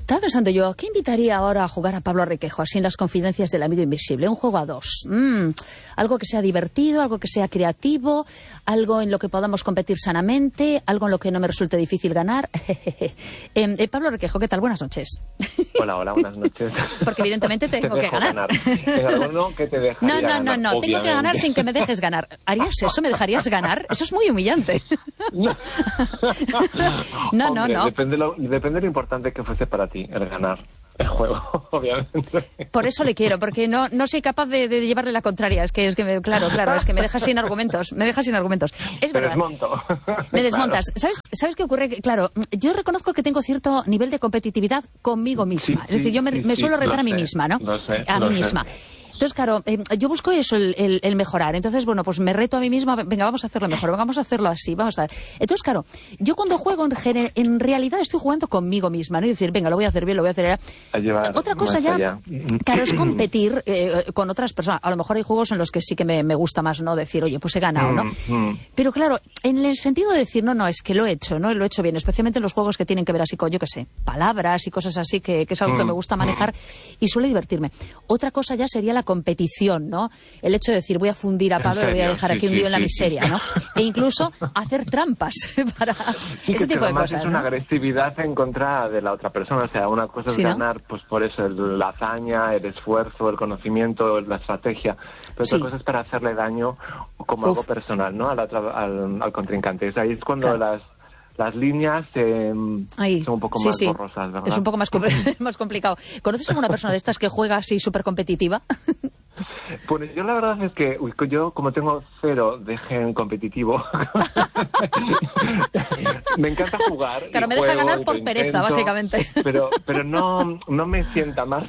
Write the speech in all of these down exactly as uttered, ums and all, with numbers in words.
Estaba pensando yo, ¿qué invitaría ahora a jugar a Pablo Requejo, así en las confidencias del amigo invisible? Un juego a dos. Mm, algo que sea divertido, algo que sea creativo, algo en lo que podamos competir sanamente, algo en lo que no me resulte difícil ganar. eh, eh, Pablo Requejo, ¿qué tal? Buenas noches. Hola, hola, buenas noches. Porque evidentemente tengo te que ganar. ganar. En alguno que te dejaría No, no, no, ganar, no, obviamente. tengo que ganar sin que me dejes ganar. ¿Harías eso? ¿Me dejarías ganar? Eso es muy humillante. No, no, Hombre, no, no. Depende lo, depende lo importante que fuese para ti el ganar el juego, obviamente. Por eso le quiero, porque no, no soy capaz de, de llevarle la contraria. Es que, es que me, claro, claro, es que me dejas sin argumentos. Me dejas sin argumentos. Es Te verdad. desmonto. Me desmontas. Claro. ¿Sabes, ¿Sabes qué ocurre? Claro, yo reconozco que tengo cierto nivel de competitividad conmigo misma. Sí, es decir, yo me, sí, me sí, suelo retar lo a mí sé, misma, ¿no? Lo sé, a lo mí sé. misma. Entonces, claro, eh, yo busco eso, el, el, el mejorar. Entonces, bueno, pues me reto a mí misma, venga, vamos a hacerlo mejor, vamos a hacerlo así, vamos a... Entonces, claro, yo cuando juego, en, en realidad estoy jugando conmigo misma, ¿no? Y decir, venga, lo voy a hacer bien, lo voy a hacer... A llevar Otra cosa ya, allá. Claro, es competir eh, con otras personas. A lo mejor hay juegos en los que sí que me, me gusta más, ¿no? Decir, oye, pues he ganado, ¿no? Mm, Pero claro, en el sentido de decir, no, no, es que lo he hecho, ¿no? Lo he hecho bien, especialmente en los juegos que tienen que ver así con, yo qué sé, palabras y cosas así, que, que es algo que me gusta manejar y suele divertirme. Otra cosa ya sería la competición, ¿no? El hecho de decir, voy a fundir a Pablo y lo voy a dejar sí, aquí sí, hundido en la sí, miseria, sí. ¿no? E incluso hacer trampas para Sí, ese que tipo de además cosas, es ¿no? una agresividad en contra de la otra persona. O sea, una cosa es Sí, ¿no? ganar, pues por eso, el- la hazaña, el esfuerzo, el conocimiento, la estrategia. Pero Sí. otra cosa es para hacerle daño como Uf. algo personal, ¿no? Al, otra- al, al contrincante. Es ahí es cuando Claro. las las líneas eh, Ahí. son un poco Sí, más sí. borrosas, ¿verdad? Es un poco más, compl- más complicado. ¿Conoces alguna persona de estas que juega así súper competitiva? Pues yo la verdad es que uy, yo como tengo cero de gen competitivo me encanta jugar. Claro, y me deja juego ganar y por lo pereza, intento, básicamente. Pero pero no no me sienta más,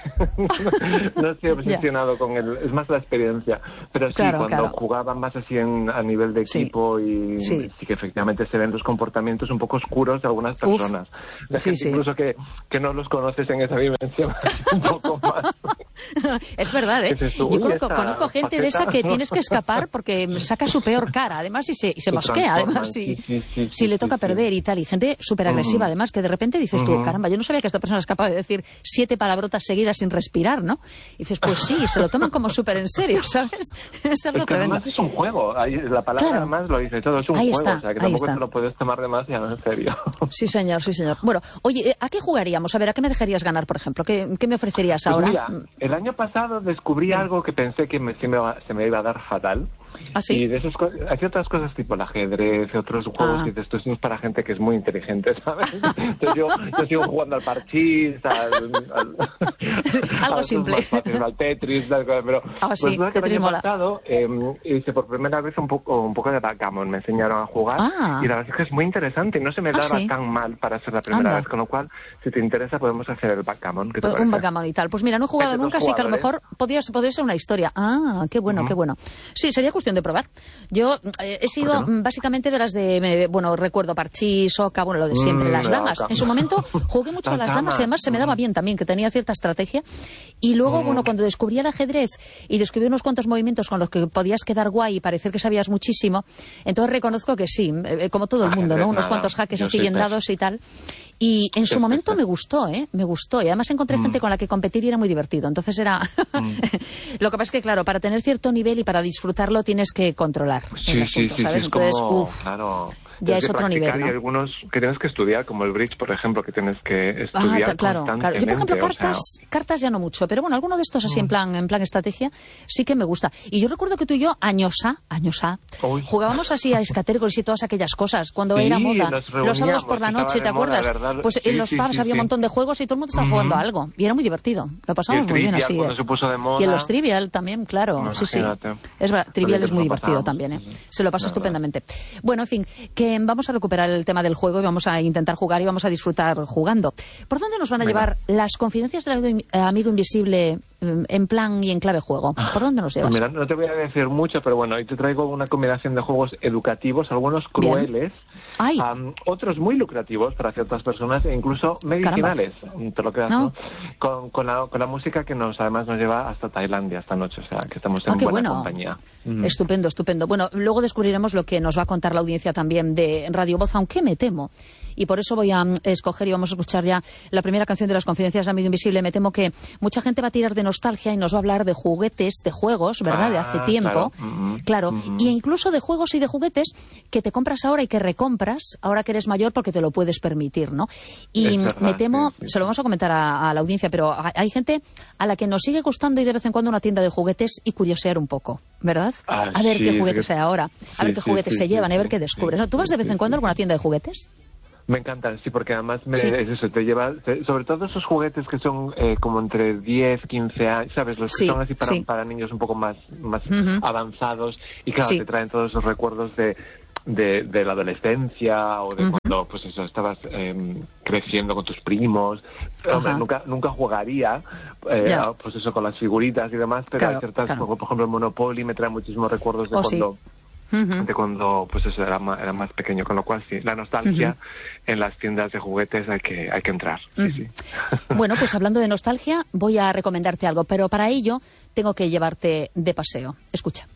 no estoy obsesionado con el, es más la experiencia. Pero sí, Claro, cuando claro. jugaban más así en, a nivel de Sí, equipo y sí. sí que efectivamente se ven los comportamientos un poco oscuros de algunas Uf. personas. De Sí, gente sí. incluso que, que no los conoces en esa dimensión un poco más. Es verdad, ¿eh? Dices tú, Yo uy, conozco, esta conozco gente de esa faceta, que ¿no? tienes que escapar porque saca su peor cara, además, y se, y se Se mosquea, transforman, además, si, sí, sí, sí, si sí, le toca sí, perder sí. y tal. Y gente súper agresiva, Ujú. además, que de repente dices tú, Ujú. caramba, yo no sabía que esta persona es capaz de decir siete palabrotas seguidas sin respirar, ¿no? Y dices, pues sí, se lo toman como súper en serio, ¿sabes? Es algo Es que tremendo. además es un juego, ahí la palabra Claro. además lo dice todo, es un Ahí juego, está, o sea que ahí tampoco está. te lo puedes tomar demasiado en serio. Sí, señor, sí, señor. Bueno, oye, ¿a qué jugaríamos? A ver, ¿a qué me dejarías ganar, por ejemplo? ¿Qué, qué me ofrecerías Pues ahora? mira, el año pasado descubrí Bien. algo que pensé que me, se, me va- se me iba a dar fatal. ¿Ah, sí? Y de esas cosas, hay otras cosas tipo el ajedrez, otros juegos Ah. que dices, esto no es para gente que es muy inteligente, ¿sabes? Entonces yo, yo sigo jugando al parchís, al... al Algo a esos simple. más fáciles, al Tetris, las cosas, pero... Ah, sí, pues no, que el Tetris año mola. pasado eh, hice por primera vez un poco un poco de backgammon, me enseñaron a jugar Ah. y la verdad es que es muy interesante y no se me Ah, daba sí. tan mal para ser la primera Anda. vez, con lo cual, si te interesa, podemos hacer el backgammon. ¿Qué te Pues un parece? backgammon y tal. Pues mira, no he jugado Hay de dos nunca, así que a lo jugadores. mejor podría, podría ser una historia. Ah, qué bueno, Ujú. qué bueno. Sí, sería cuestión de probar. Yo eh, he sido ¿Por qué no? mm, básicamente de las de, eh, bueno, recuerdo parchís, oca, bueno, lo de siempre, Mm, las la damas. oca. En su momento jugué mucho a Las las damas y damas. además se me daba Mm. bien también, que tenía cierta estrategia. Y luego, Mm. bueno, cuando descubrí el ajedrez y descubrí unos cuantos movimientos con los que podías quedar guay y parecer que sabías muchísimo, entonces reconozco que sí, eh, como todo el mundo, Ajedrez, ¿no? Unos nada. cuantos jaques Yo así soy bien pez. dados y tal. Y en su Pez, momento pez, me pez. gustó, ¿eh? Me gustó. Y además encontré gente con la que competir y era muy divertido. Entonces era... Lo que pasa es que, claro, para tener cierto nivel y para disfrutarlo tienes que controlar el asunto, ¿sabes? es Entonces, como, uff, claro, ya tienes es que otro nivel, practicar ¿no? Y algunos que tienes que estudiar, como el bridge, por ejemplo, que tienes que Ah, estudiar ta- claro, claro. constantemente. Yo, por ejemplo, o sea, cartas, cartas ya no mucho, pero bueno, alguno de estos así en plan, en plan estrategia, sí que me gusta. Y yo recuerdo que tú y yo, años A, años A, Uy. jugábamos así a escatergos y todas aquellas cosas, cuando Sí, era moda. nos Los sábados por reuníamos, la estaba noche, de ¿te moda, acuerdas? ¿verdad? Pues Sí, en los sí, pubs sí, había un sí. montón de juegos y todo el mundo estaba jugando a algo. Y era muy divertido. Lo Y pasábamos el muy bien Trivial, así. cuando eh. se puso de moda. Y en los Trivial también, claro. No, sí, sí. imagínate. Es verdad, Trivial Lo es que muy nos lo divertido pasábamos, también, ¿eh? sí, sí. Se lo pasa Nada. estupendamente. Bueno, en fin, que vamos a recuperar el tema del juego y vamos a intentar jugar y vamos a disfrutar jugando. ¿Por dónde nos van a Venga. llevar las confidencias del amigo- eh, amigo invisible mm, en plan y en clave juego? ¿Por dónde nos llevas? Pues mira, no te voy a decir mucho, pero bueno, hoy te traigo una combinación de juegos educativos, algunos Bien. crueles, Ay. am, otros muy lucrativos para ciertas personas e incluso medicinales, te lo quedas, No. ¿no? Con, con, la, con la música que nos además nos lleva hasta Tailandia esta noche, o sea, que estamos en Ah, qué buena bueno. compañía. Mm. Estupendo, estupendo. Bueno, luego descubriremos lo que nos va a contar la audiencia también de Radio Voz, aunque me temo, y por eso voy a mm, escoger y vamos a escuchar ya la primera canción de las Confidencias de Amigo Invisible. Me temo que mucha gente va a tirar de nostalgia y nos va a hablar de juguetes, de juegos, ¿verdad? Ah, de hace tiempo. Claro, mm-hmm. claro. Mm-hmm. Y incluso de juegos y de juguetes que te compras ahora y que recompras ahora que eres mayor porque te lo puedes permitir, ¿no? Y verdad, me temo, sí, sí. se lo vamos a comentar a, a la audiencia, pero hay gente a la que nos sigue gustando ir de vez en cuando a una tienda de juguetes y curiosear un poco, ¿verdad? Ah, a ver sí, qué juguetes hay ahora, a ver sí, qué juguetes sí, se sí, llevan, sí, a ver qué descubres. Sí, ¿tú vas de vez en cuando a alguna tienda de juguetes? Me encantan, sí, porque además me, sí. es eso, te lleva, te, sobre todo esos juguetes que son eh, como entre diez, quince años, ¿sabes? Los sí, que son así para, sí. para niños un poco más, más uh-huh. avanzados y claro, sí. te traen todos esos recuerdos de, de, de la adolescencia o de uh-huh. cuando, pues eso, estabas eh, creciendo con tus primos. Hombre, nunca, nunca jugaría, eh, a, pues eso, con las figuritas y demás, pero claro, hay ciertas, claro. como por ejemplo el Monopoly me trae muchísimos recuerdos de oh, cuando... Sí. Uh-huh. de cuando pues eso era más, era más pequeño, con lo cual sí, la nostalgia uh-huh. en las tiendas de juguetes hay que hay que entrar. Uh-huh. Sí, sí. Bueno, pues hablando de nostalgia, voy a recomendarte algo, pero para ello tengo que llevarte de paseo. Escucha.